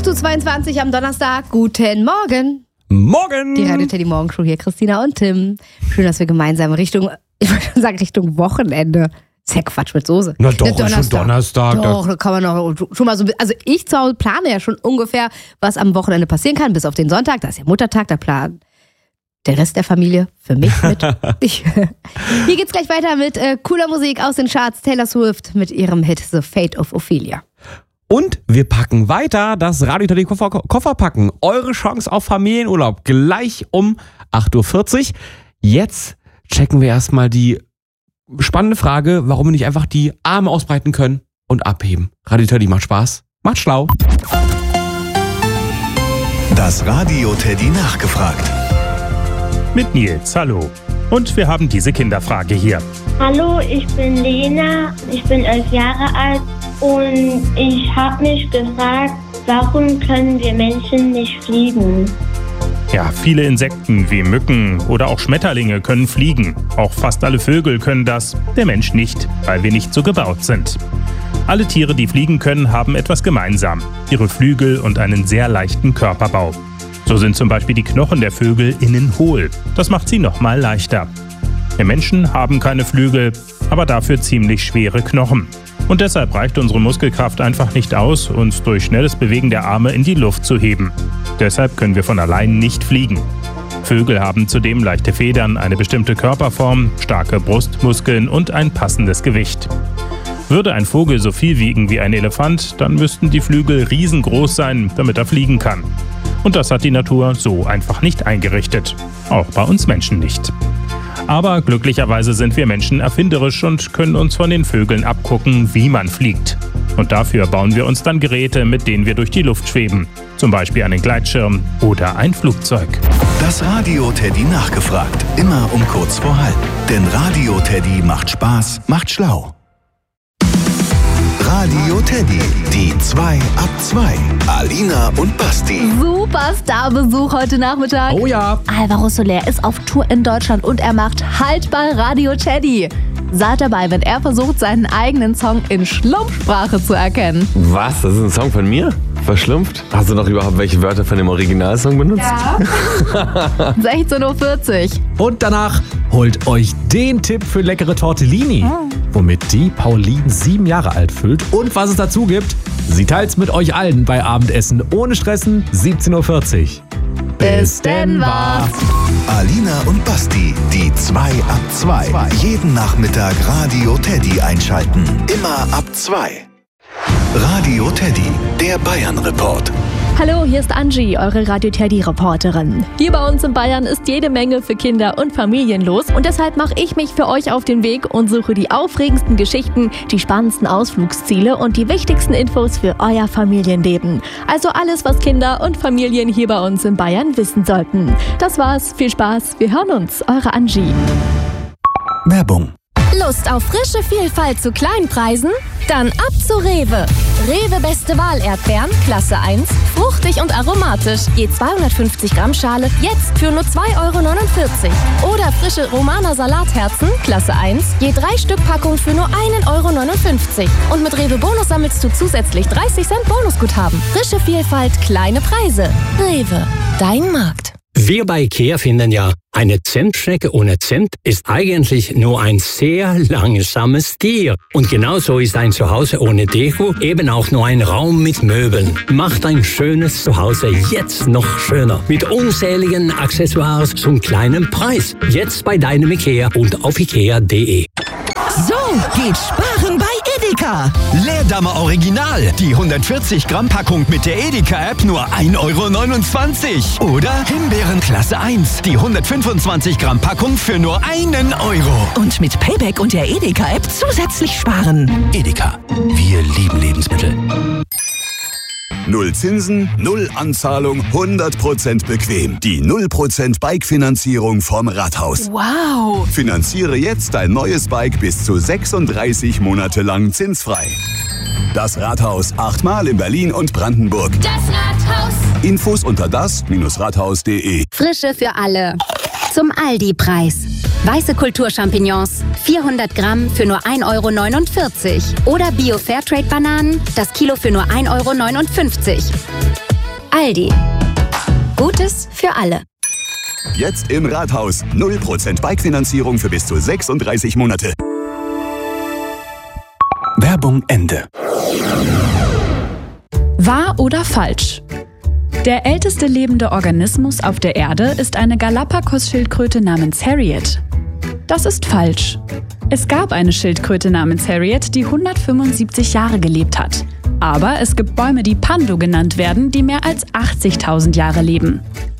8.22 Uhr am Donnerstag. Guten Morgen. Morgen. Die Radio Teddy Morgenshow hier, Christina und Tim. Schön, dass wir gemeinsam Richtung Wochenende. Ist ja Quatsch mit Soße. Na doch, ist schon Donnerstag. Doch, da kann man noch schon mal so. Also ich zu Hause plane ja schon ungefähr, was am Wochenende passieren kann, bis auf den Sonntag. Da ist ja Muttertag, da plant der Rest der Familie für mich mit. Hier geht's gleich weiter mit cooler Musik aus den Charts. Taylor Swift mit ihrem Hit The Fate of Ophelia. Und wir packen weiter das Radio Teddy Koffer packen. Eure Chance auf Familienurlaub gleich um 8.40 Uhr. Jetzt checken wir erstmal die spannende Frage, warum wir nicht einfach die Arme ausbreiten können und abheben. Radio Teddy macht Spaß, macht schlau. Das Radio Teddy nachgefragt. Mit Nils, hallo. Und wir haben diese Kinderfrage hier. Hallo, ich bin Lena, ich bin 11 Jahre alt und ich habe mich gefragt, warum können wir Menschen nicht fliegen? Ja, viele Insekten wie Mücken oder auch Schmetterlinge können fliegen. Auch fast alle Vögel können das, der Mensch nicht, weil wir nicht so gebaut sind. Alle Tiere, die fliegen können, haben etwas gemeinsam: ihre Flügel und einen sehr leichten Körperbau. So sind zum Beispiel die Knochen der Vögel innen hohl. Das macht sie nochmal leichter. Wir Menschen haben keine Flügel, aber dafür ziemlich schwere Knochen. Und deshalb reicht unsere Muskelkraft einfach nicht aus, uns durch schnelles Bewegen der Arme in die Luft zu heben. Deshalb können wir von allein nicht fliegen. Vögel haben zudem leichte Federn, eine bestimmte Körperform, starke Brustmuskeln und ein passendes Gewicht. Würde ein Vogel so viel wiegen wie ein Elefant, dann müssten die Flügel riesengroß sein, damit er fliegen kann. Und das hat die Natur so einfach nicht eingerichtet. Auch bei uns Menschen nicht. Aber glücklicherweise sind wir Menschen erfinderisch und können uns von den Vögeln abgucken, wie man fliegt. Und dafür bauen wir uns dann Geräte, mit denen wir durch die Luft schweben. Zum Beispiel einen Gleitschirm oder ein Flugzeug. Das Radio Teddy nachgefragt. Immer um kurz vor halb. Denn Radio Teddy macht Spaß, macht schlau. Radio Teddy, die 2 ab 2. Alina und Basti. Super Starbesuch heute Nachmittag. Oh ja. Alvaro Soler ist auf Tour in Deutschland und er macht Halt bei Radio Teddy. Seid dabei, wenn er versucht, seinen eigenen Song in Schlumpfsprache zu erkennen. Was? Das ist ein Song von mir? Verschlumpft? Hast du noch überhaupt welche Wörter von dem Originalsong benutzt? Ja. 16.40 Uhr. Und danach holt euch den Tipp für leckere Tortellini, womit die Pauline 7 Jahre alt füllt. Und was es dazu gibt, sie teilt's mit euch allen bei Abendessen ohne Stressen, 17.40 Uhr. Bis denn was. Alina und Basti, die 2 ab 2. Jeden Nachmittag Radio Teddy einschalten. Immer ab 2. Radio Teddy, der Bayern-Report. Hallo, hier ist Angie, eure Radio Teddy-Reporterin. Hier bei uns in Bayern ist jede Menge für Kinder und Familien los und deshalb mache ich mich für euch auf den Weg und suche die aufregendsten Geschichten, die spannendsten Ausflugsziele und die wichtigsten Infos für euer Familienleben. Also alles, was Kinder und Familien hier bei uns in Bayern wissen sollten. Das war's, viel Spaß, wir hören uns, eure Angie. Werbung. Lust auf frische Vielfalt zu Kleinpreisen? Dann ab zu Rewe. Rewe Beste Wahl Erdbeeren, Klasse 1, fruchtig und aromatisch. Je 250 Gramm Schale, jetzt für nur 2,49 €. Oder frische Romaner Salatherzen, Klasse 1, je 3 Stück Packung für nur 1,59 €. Und mit Rewe Bonus sammelst du zusätzlich 30 Cent Bonusguthaben. Frische Vielfalt, kleine Preise. Rewe, dein Markt. Wir bei IKEA finden ja, eine Zentschnecke ohne Cent ist eigentlich nur ein sehr langsames Tier. Und genauso ist ein Zuhause ohne Deko eben auch nur ein Raum mit Möbeln. Macht ein schönes Zuhause jetzt noch schöner. Mit unzähligen Accessoires zum kleinen Preis. Jetzt bei deinem IKEA und auf ikea.de. So geht Sparen bei Edeka. Leerdammer Original. Die 140 Gramm Packung mit der Edeka-App nur 1,29 €. Oder Himbeeren Klasse 1. Die 125 Gramm Packung für nur 1 €. Und mit Payback und der Edeka-App zusätzlich sparen. Edeka. Wir lieben Lebensmittel. 0 Zinsen, 0 Anzahlung, 100% bequem. Die 0% Bike-Finanzierung vom Rathaus. Wow! Finanziere jetzt dein neues Bike bis zu 36 Monate lang zinsfrei. Das Rathaus 8-mal in Berlin und Brandenburg. Das Rathaus. Infos unter das-rathaus.de. Frische für alle. Zum Aldi-Preis. Weiße Kulturchampignons, 400 Gramm für nur 1,49 € Oder Bio-Fairtrade-Bananen, das Kilo für nur 1,59 €. Aldi. Gutes für alle. Jetzt im Rathaus. 0% Bike-Finanzierung für bis zu 36 Monate. Werbung Ende. Wahr oder falsch? Der älteste lebende Organismus auf der Erde ist eine Galapagos-Schildkröte namens Harriet. Das ist falsch. Es gab eine Schildkröte namens Harriet, die 175 Jahre gelebt hat. Aber es gibt Bäume, die Pando genannt werden, die mehr als 80.000 Jahre leben.